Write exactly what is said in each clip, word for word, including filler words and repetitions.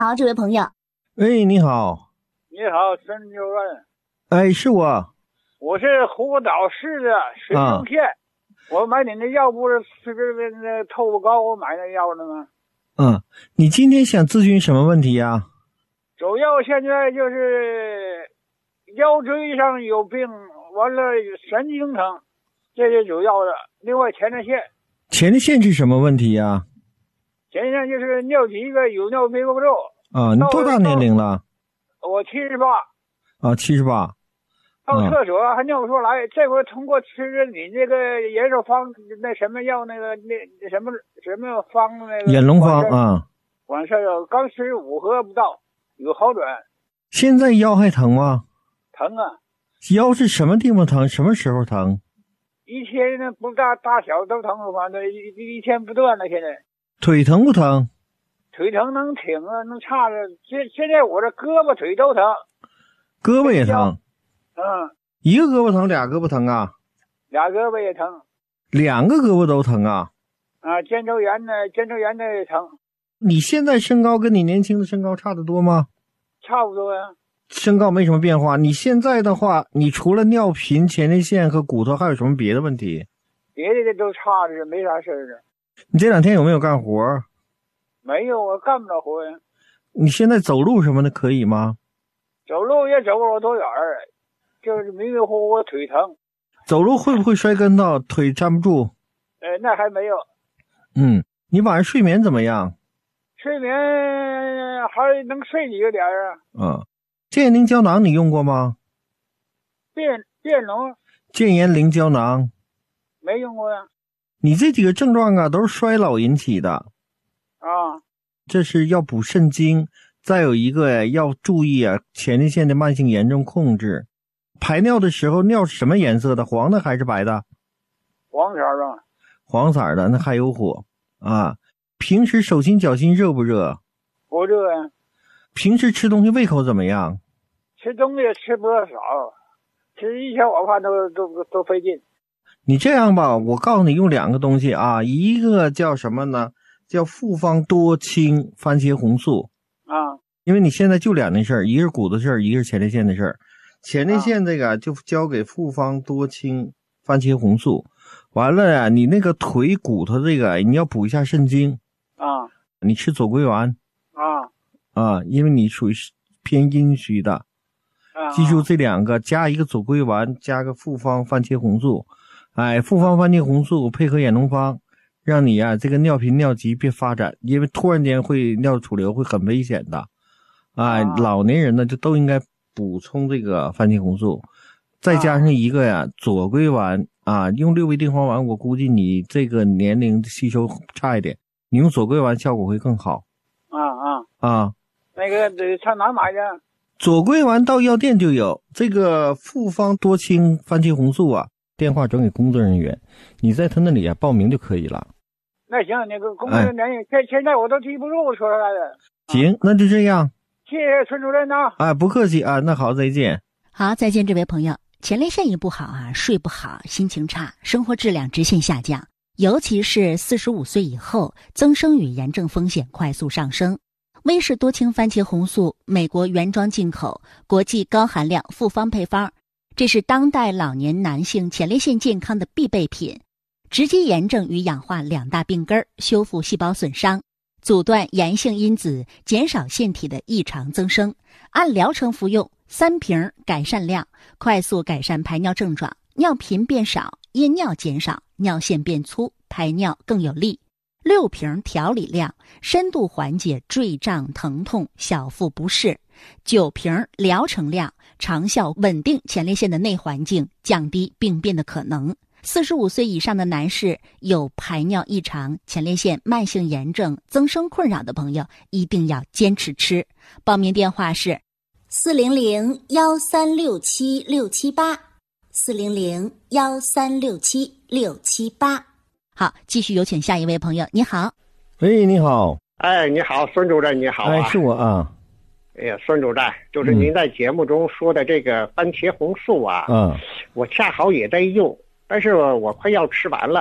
好，这位朋友。 哎，你好。 你好，孙主任。 哎，是我。 我是湖岛市的水中县、啊、我买你那药不是是不是那透不高我买那药的吗？ 嗯，你今天想咨询什么问题呀、啊？ 主要现在就是腰椎上有病，完了神经疼，这是主要的。另外前列腺。 前列腺是什么问题呀、啊？ 前列腺就是尿急个有尿憋不住。 啊，你多大年龄了？ 我七十八。 啊，七十八。 到厕所还尿不出来，这回通过吃你这个延寿方那什么药那个那什么什么方那个眼龙方啊， 完事儿刚吃五盒不到，有好转。 现在腰还疼吗？ 疼啊。 腰是什么地方疼？什么时候疼？ 一天呢不大大小都疼，反正一一天不断了。现在腿疼不疼？ 腿疼能挺啊，能叉着。现现在我这胳膊腿都疼。 胳膊也疼。 嗯， 一个胳膊疼，俩胳膊疼啊？ 俩胳膊也疼。 两个胳膊都疼啊？ 啊，肩周炎呢，肩周炎的也疼。 你现在身高跟你年轻的身高差得多吗？ 差不多呀。 身高没什么变化。你现在的话，你除了尿频、前列腺和骨头，还有什么别的问题？ 别的都差着，没啥事儿的。 你这两天有没有干活？ 没有，我干不了活呀。 你现在走路什么的可以吗？ 走路也走不了多远儿，就是迷迷糊糊腿疼。 走路会不会摔跟头，腿站不住？ 呃，那还没有。 嗯，你晚上睡眠怎么样？ 睡眠还能睡几个点儿啊？ 嗯，健颜灵胶囊你用过吗？ 变变龙？ 健颜灵胶囊没用过呀。 你这几个症状啊，都是衰老引起的。 啊， 这是要补肾精，再有一个要注意啊，前列腺的慢性炎症控制。排尿的时候，尿是什么颜色的？黄的还是白的？ 黄色的。 黄色的，那还有火啊。平时手心脚心热不热？ 不热呀。 平时吃东西胃口怎么样？ 吃东西吃不少，吃一天我看都都都费劲。 你这样吧，我告诉你用两个东西啊，一个叫什么呢？叫复方多清番茄红素啊。 因为你现在就两件事儿，一个是骨的事儿，一个是前列腺的事儿。前列腺这个就交给复方多清番茄红素，完了呀，你那个腿骨头这个你要补一下肾精啊。 你吃左归丸啊啊，因为你属于偏阴虚的。记住这两个，加一个左归丸，加个复方番茄红素。哎，复方番茄红素配合眼龙方，让你啊这个尿频尿急别发展，因为突然间会尿储流会很危险的。哎， 啊老年人呢就都应该补充这个番茄红素，再加上一个呀左归丸啊，用六味地黄丸，我估计你这个年龄吸收差一点，你用左归丸效果会更好。 啊啊啊， 那个得上哪买的？ 左归丸到药店就有，这个复方多清番茄红素啊，电话转给工作人员，你在他那里啊报名就可以了。 那行，那个工作人员现、哎、现在我都记不住说出来的。 行，那就这样。 谢谢孙主任呐。 啊，不客气啊，那好，再见。 好，再见，这位朋友。前列腺一不好啊，睡不好，心情差，生活质量直线下降，尤其是四十五岁以后，增生与炎症风险快速上升。威氏多清番茄红素，美国原装进口，国际高含量复方配方，这是当代老年男性前列腺健康的必备品，直击炎症与氧化两大病根，修复细胞损伤，阻断炎性因子，减少腺体的异常增生。按疗程服用，三瓶改善量，快速改善排尿症状，尿频变少，夜尿减少，尿线变粗，排尿更有力。六瓶调理量，深度缓解坠胀疼痛、小腹不适。九瓶疗程量，长效稳定前列腺的内环境，降低病变的可能。四十五岁以上的男士有排尿异常、前列腺慢性炎症、增生困扰的朋友，一定要坚持吃。报名电话是四零零幺三六七六七八，四零零幺三六七六七八。好，继续有请下一位朋友。你好。 喂，你好。 哎，你好，孙主任，你好啊。 哎，是我啊。 哎呀，孙主任，就是您在节目中说的这个番茄红素啊， 嗯， 我恰好也在用，但是我快要吃完了，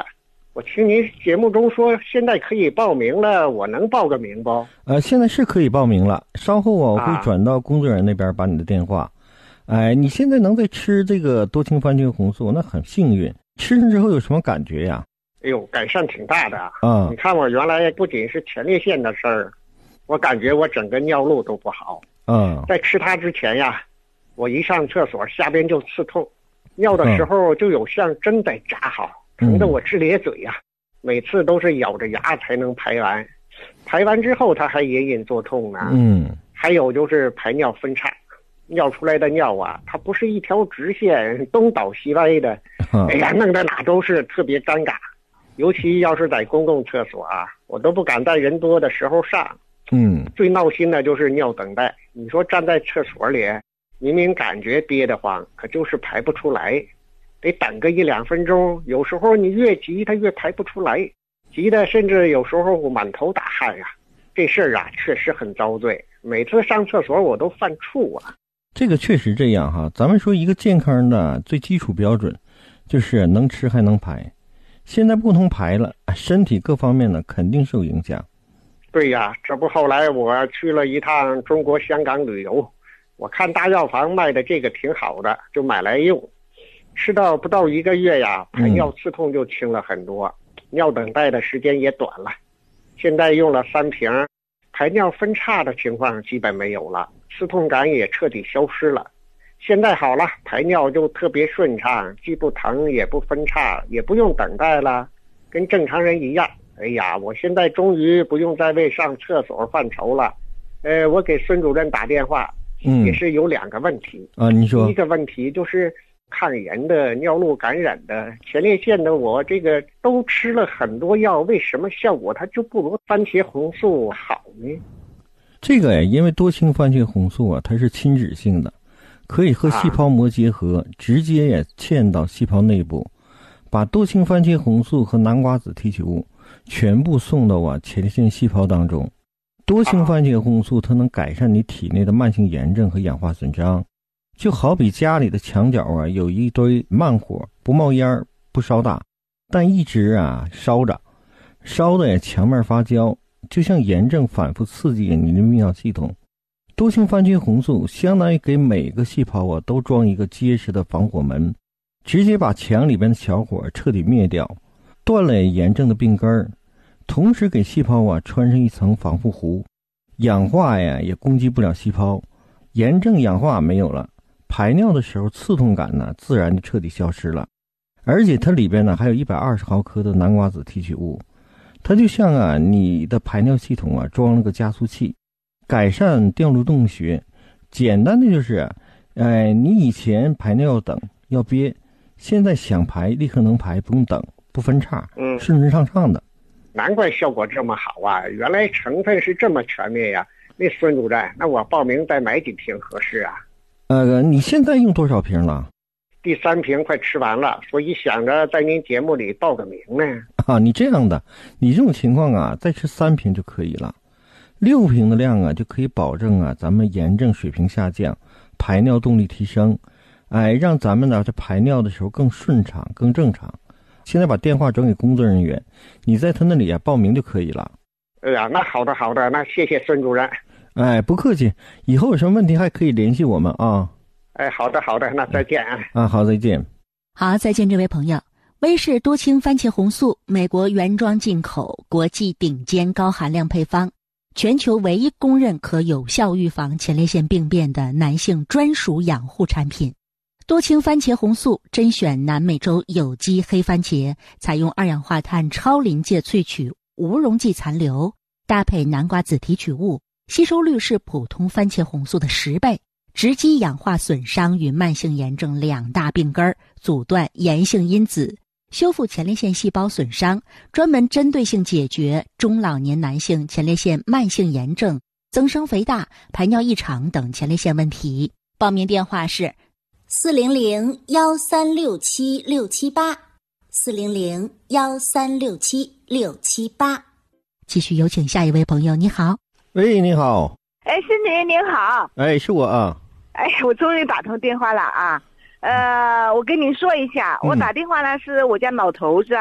我听您节目中说现在可以报名了，我能报个名不？ 呃，现在是可以报名了，稍后我会转到工作人员那边把你的电话。哎、啊，你现在能在吃这个多氢番茄红素，那很幸运。吃上之后有什么感觉呀？ 哎呦，改善挺大的啊！ 嗯， 你看我原来不仅是前列腺的事儿，我感觉我整个尿路都不好。 嗯， 在吃它之前呀，我一上厕所下边就刺痛，尿的时候就有像针在扎好，疼得我直咧嘴呀、啊。每次都是咬着牙才能排完，排完之后它还隐隐作痛呢。 嗯， 还有就是排尿分叉，尿出来的尿啊，它不是一条直线东倒西歪的，哎呀，弄得哪都是特别尴尬。尤其要是在公共厕所啊，我都不敢在人多的时候上。 嗯， 最闹心的就是尿等待。你说站在厕所里，明明感觉憋得慌，可就是排不出来。得等个一两分钟，有时候你越急它越排不出来，急的甚至有时候满头大汗呀、啊。这事儿啊确实很遭罪，每次上厕所我都犯怵啊。 这个确实这样哈，咱们说一个健康的最基础标准就是能吃还能排，现在不能排了，身体各方面呢肯定受影响。 对呀，这不后来我去了一趟中国香港旅游，我看大药房卖的这个挺好的，就买来用。吃到不到一个月呀，排尿刺痛就轻了很多、嗯、尿等待的时间也短了。现在用了三瓶，排尿分叉的情况基本没有了，刺痛感也彻底消失了。现在好了，排尿就特别顺畅，既不疼也不分叉，也不用等待了，跟正常人一样。哎呀，我现在终于不用再为上厕所犯愁了。呃，我给孙主任打电话， 嗯， 也是有两个问题啊。你说， 第一个问题就是抗炎的、尿路感染的、前列腺的，我这个都吃了很多药，为什么效果它就不如番茄红素好呢？ 这个呀，因为多氢番茄红素啊，它是亲脂性的，可以和细胞膜结合，啊、直接也嵌到细胞内部，把多氢番茄红素和南瓜子提取物全部送到啊前列腺细胞当中。多氢番茄红素它能改善你体内的慢性炎症和氧化损伤。就好比家里的墙角啊有一堆慢火，不冒烟不烧大，但一直啊烧着，烧的也墙面发焦，就像炎症反复刺激你的泌尿系统。多氢番茄红素相当于给每个细胞啊都装一个结实的防火门，直接把墙里边的小火彻底灭掉，断了炎症的病根儿，同时给细胞啊穿上一层防护糊，氧化呀也攻击不了细胞，炎症氧化没有了，排尿的时候刺痛感呢自然就彻底消失了。而且它里边呢还有一百二十毫克的南瓜子提取物，它就像啊你的排尿系统啊装了个加速器，改善掉路洞穴。简单的就是哎，你以前排尿要等要憋，现在想排立刻能排，不用等，不分叉， 嗯， 顺顺畅畅的。 难怪效果这么好啊，原来成分是这么全面呀。那孙主任，那我报名再买几瓶合适啊？ 呃，你现在用多少瓶了？ 第三瓶快吃完了，所以想着在您节目里报个名呢。 啊，你这样的，你这种情况啊，再吃三瓶就可以了。六瓶的量啊，就可以保证啊，咱们炎症水平下降，排尿动力提升，哎，让咱们呢在排尿的时候更顺畅、更正常。现在把电话转给工作人员，你在他那里啊报名就可以了。 哎呀，那好的好的，那谢谢孙主任。 哎，不客气，以后有什么问题还可以联系我们啊。 哎，好的好的，那再见啊。 啊，好，再见。 好，再见，这位朋友。威士多氢番茄红素，美国原装进口，国际顶尖高含量配方，全球唯一公认可有效预防前列腺病变的男性专属养护产品。多氢番茄红素甄选南美洲有机黑番茄，采用二氧化碳超临界萃取，无溶剂残留，搭配南瓜子提取物，吸收率是普通番茄红素的十倍，直击氧化损伤与慢性炎症两大病根，阻断炎性因子，修复前列腺细胞损伤，专门针对性解决中老年男性前列腺慢性炎症、增生肥大、排尿异常等前列腺问题。报名电话是四零零幺三六七六七八，四零零幺三六七六七八。继续有请下一位朋友，你好。 喂，你好。 哎，孙主任您好。 哎，是我啊。 哎，我终于打通电话了啊。呃，我跟您说一下，我打电话呢是我家老头子啊，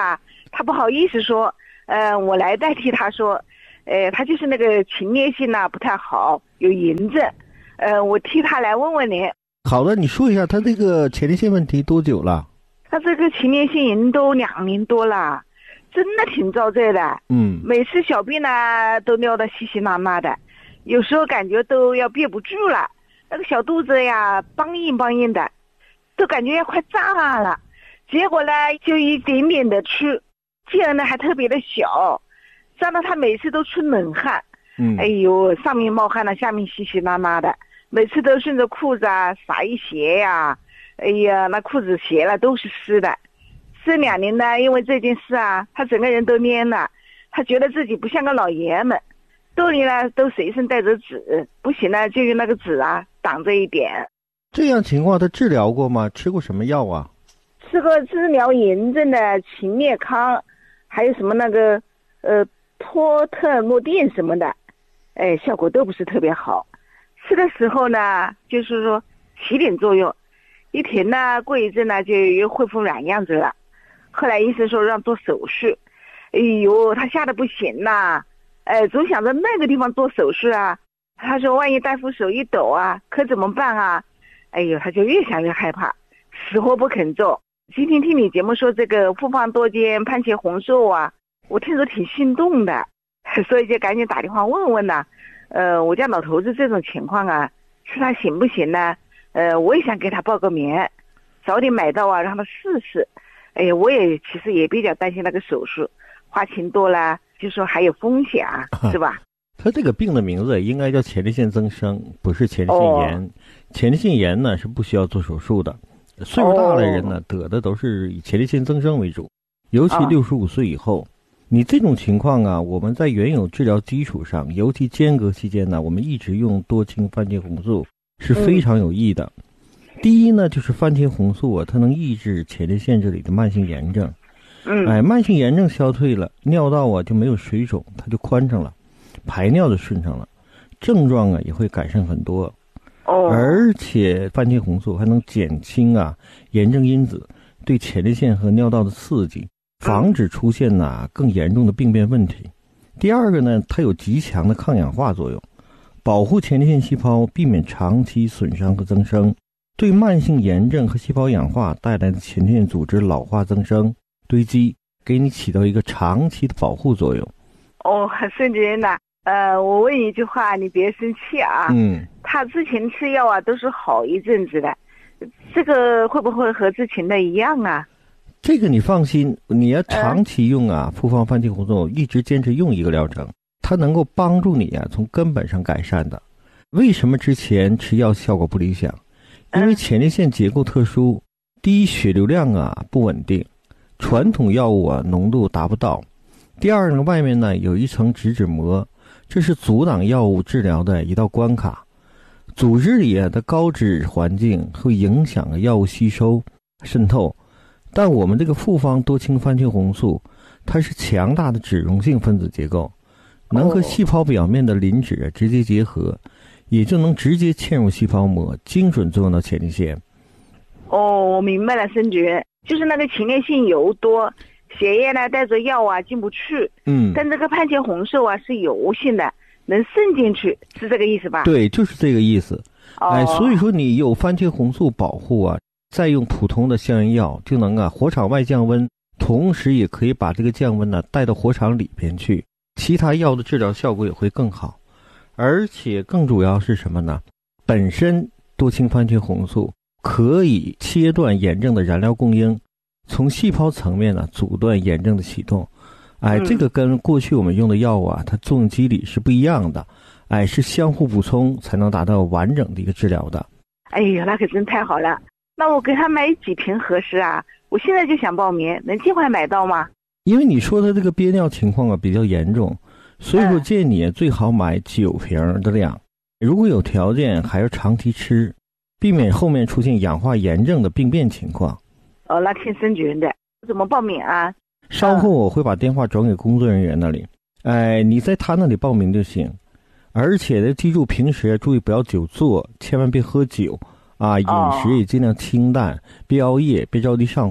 他不好意思说，呃，我来代替他说，呃，他就是那个前列腺呢不太好，有炎症，呃，我替他来问问您。 好的，你说一下他这个前列腺问题多久了？ 他这个前列腺炎都两年多了，真的挺遭罪的。 嗯， 每次小便呢都尿得稀稀拉拉的，有时候感觉都要憋不住了，那个小肚子呀梆硬梆硬的，都感觉要快炸了。结果呢就一点点的吃，劲儿呢还特别的小，让到他每次都出冷汗。 嗯， 哎呦，上面冒汗了，下面稀稀拉拉的，每次都顺着裤子啊撒一鞋呀，哎呀，那裤子鞋了都是湿的。这两年呢，因为这件事啊，他整个人都蔫了，他觉得自己不像个老爷们，兜里呢都随身带着纸，不行呢就用那个纸啊挡着一点。 这样情况他治疗过吗？吃过什么药啊？ 吃过治疗炎症的秦列康，还有什么那个呃托特诺定什么的，哎，效果都不是特别好。吃的时候呢，就是说起点作用，一停呢，过一阵呢就又恢复软样子了。后来医生说让做手术，哎呦，他吓得不行呐，哎，总想着那个地方做手术啊。他说万一大夫手一抖啊，可怎么办啊？哎呦，他就越想越害怕，死活不肯做。今天听你节目说这个复方多尖番茄红素啊，我听着挺心动的，所以就赶紧打电话问问呐。呃，我家老头子这种情况啊，是他行不行呢？呃，我也想给他报个名，早点买到啊，让他试试。哎呀，我也其实也比较担心那个手术，花钱多了，就说还有风险啊，是吧？ 他这个病的名字应该叫前列腺增生，不是前列腺炎。哦、前列腺炎呢是不需要做手术的，岁数大的人呢、哦、得的都是以前列腺增生为主，尤其六十五岁以后。哦，你这种情况啊，我们在原有治疗基础上，尤其间隔期间呢，我们一直用多氢番茄红素是非常有益的。嗯、第一呢，就是番茄红素啊，它能抑制前列腺这里的慢性炎症。 嗯， 哎，慢性炎症消退了，尿道啊就没有水肿，它就宽敞了，排尿就顺畅了，症状啊也会改善很多。 哦， 而且番茄红素还能减轻啊炎症因子对前列腺和尿道的刺激。防止出现呐、啊、更严重的病变问题。第二个呢，它有极强的抗氧化作用，保护前列腺细胞，避免长期损伤和增生，对慢性炎症和细胞氧化带来的前列腺组织老化增生堆积，给你起到一个长期的保护作用。 哦，孙主任呐，呃，我问你一句话，你别生气啊。 嗯。 他之前吃药啊都是好一阵子的，这个会不会和之前的一样啊？ 这个你放心，你要长期用啊复方番茄红素，一直坚持用一个疗程，它能够帮助你啊从根本上改善的。为什么之前吃药效果不理想？因为前列腺结构特殊，第一血流量啊不稳定，传统药物啊浓度达不到。第二呢，外面呢有一层脂质膜，这是阻挡药物治疗的一道关卡。组织里啊的高脂环境会影响药物吸收渗透。但我们这个复方多氢番茄红素，它是强大的脂溶性分子结构，能和细胞表面的磷脂直接结合，也就能直接嵌入细胞膜，精准作用到前列腺。 哦，我明白了，孙主任，就是那个前列腺油多，血液呢带着药啊进不去。 嗯， 但这个番茄红素啊是油性的，能渗进去，是这个意思吧？ 对，就是这个意思。 哦、 哎，所以说你有番茄红素保护啊。再用普通的消炎药就能啊火场外降温，同时也可以把这个降温呢带到火场里边去，其他药的治疗效果也会更好。而且更主要是什么呢？本身多氢番茄红素可以切断炎症的燃料供应，从细胞层面呢阻断炎症的启动。哎， 嗯、 这个跟过去我们用的药物啊，它作用机理是不一样的，哎，是相互补充才能达到完整的一个治疗的。 哎呦，那可真太好了。那我给他买几瓶合适啊？我现在就想报名，能尽快买到吗？ 因为你说的这个憋尿情况啊比较严重，所以说建议你最好买九瓶的量，如果有条件还要长期吃，避免后面出现氧化炎症的病变情况。 哦，那听孙主任的，怎么报名啊？ 稍后我会把电话转给工作人员那里，哎，你在他那里报名就行。而且呢，记住平时注意不要久坐，千万别喝酒。啊，饮食也尽量清淡，别熬夜，别着急上火。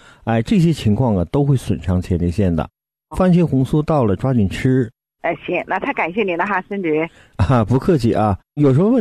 哎，这些情况啊都会损伤前列腺的。番茄红素到了，抓紧吃。 哎，行，那太感谢您了哈，孙局。 啊，不客气啊，有什么问题